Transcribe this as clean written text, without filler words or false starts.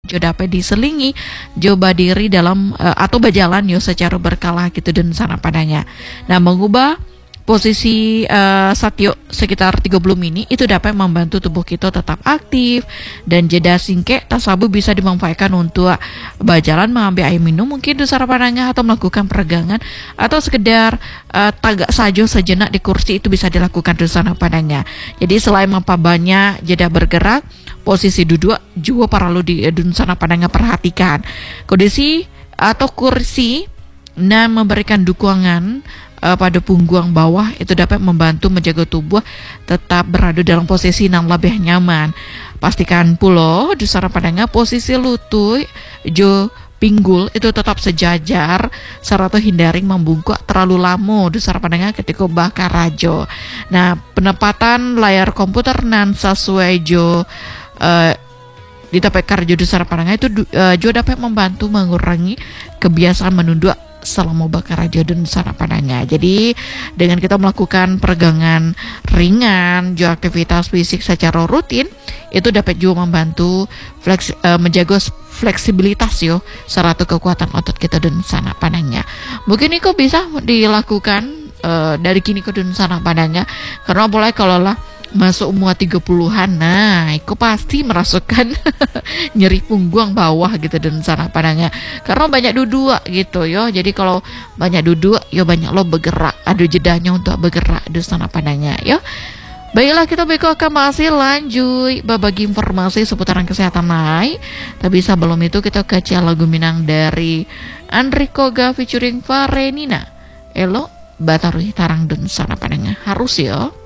jo dapat diselingi jo berdiri dalam atau berjalan yo secara berkala gitu dan sana padanya. Nah, mengubah posisi satyo sekitar 30 menit itu dapat membantu tubuh kita tetap aktif, dan jeda singkat tasabu bisa dimanfaatkan untuk berjalan, mengambil air minum mungkin di sarapanannya, atau melakukan peregangan, atau sekedar tagak saja sejenak di kursi itu bisa dilakukan di sana padanya. Jadi selain banyak jeda bergerak, posisi duduk juga perlu di sana padanya perhatikan. Kondisi atau kursi dan memberikan dukungan pada punggung bawah itu dapat membantu menjaga tubuh tetap berada dalam posisi yang lebih nyaman. Pastikan pula di sana padanya posisi lutut jo pinggul itu tetap sejajar, serta hindari membungkuk terlalu lama di sana padanya ketika bakar rajo. Nah, penempatan layar komputer nan sesuai jo di tempat kerja di sana padanya itu juga dapat membantu mengurangi kebiasaan menunduk selama bakar rajo dan sana padanya. Jadi dengan kita melakukan peregangan ringan, juga aktivitas fisik secara rutin, itu dapat juga membantu menjaga fleksibilitas yo, serta kekuatan otot kita dan sana padanya. Mungkin itu bisa dilakukan dari kini ke dan sana padanya, karena boleh kalau lah masuk umur 30-an, nah itu pasti merasakan nyeri punggung bawah gitu dan sana padanya, karena banyak duduk gitu yo. Jadi kalau banyak duduk yo banyak lo bergerak, ada jedanya untuk bergerak di sana padanya yo. Baiklah, kita akan masih lanjut berbagi informasi seputaran kesehatan lain. Tapi sebelum itu kita kaca lagu Minang dari Andri Koga featuring Farenina, Elo Batarui Tarang dan sana padanya harus yo.